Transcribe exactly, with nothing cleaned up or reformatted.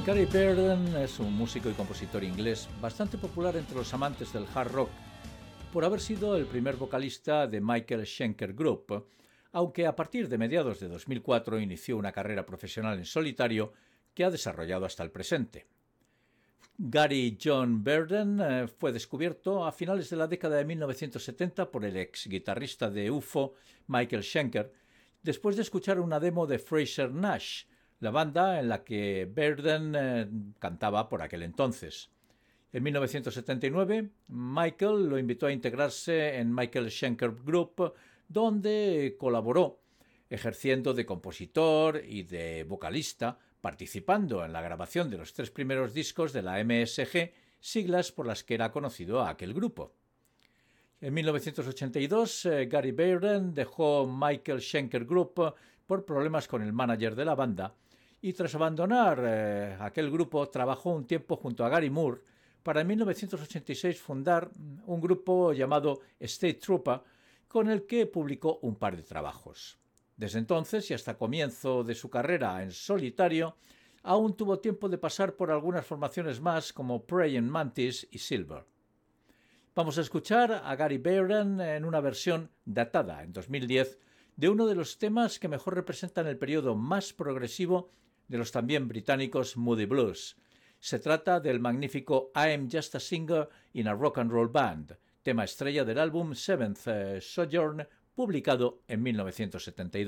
Gary Burden es un músico y compositor inglés bastante popular entre los amantes del hard rock por haber sido el primer vocalista de Michael Schenker Group, aunque a partir de mediados de dos mil cuatro inició una carrera profesional en solitario que ha desarrollado hasta el presente. Gary John Burden eh, fue descubierto a finales de la década de mil novecientos setenta por el ex guitarrista de U F O, Michael Schenker, después de escuchar una demo de Fraser Nash, la banda en la que Burden eh, cantaba por aquel entonces. En mil novecientos setenta y nueve, Michael lo invitó a integrarse en Michael Schenker Group, donde colaboró, ejerciendo de compositor y de vocalista, participando en la grabación de los tres primeros discos de la M S G, siglas por las que era conocido a aquel grupo. En mil novecientos ochenta y dos, eh, Gary Burden dejó Michael Schenker Group por problemas con el manager de la banda y tras abandonar eh, aquel grupo trabajó un tiempo junto a Gary Moore para en mil novecientos ochenta y seis fundar un grupo llamado State Trooper con el que publicó un par de trabajos. Desde entonces y hasta comienzo de su carrera en solitario, aún tuvo tiempo de pasar por algunas formaciones más como Praying Mantis y Silver. Vamos a escuchar a Gary Burden en una versión datada en dos mil diez de uno de los temas que mejor representan el periodo más progresivo de los también británicos Moody Blues. Se trata del magnífico I'm Just a Singer in a Rock and Roll Band, tema estrella del álbum Seventh Sojourn, publicado en mil novecientos setenta y dos.